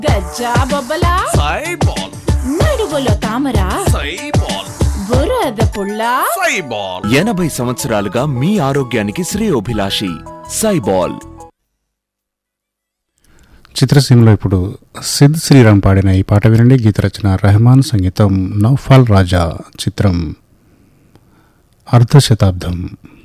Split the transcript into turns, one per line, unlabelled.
గజ్జా బొబ్బలా
సైబాల్,
నడువులో తామరా
సైబాల్,
బురద పుల్ల
సైబాల్.
80 సంవత్సరాలుగా మీ ఆరోగ్యానికి శ్రేయోభిలాషి సైబాల్.
చిత్రసీమలో ఇప్పుడు సిద్ శ్రీరామ్ పాడిన ఈ పాట వినండి. గీత రచన రెహమాన్, సంగీతం నౌఫల్ రాజా. చిత్రం అర్ధశతాబ్దం.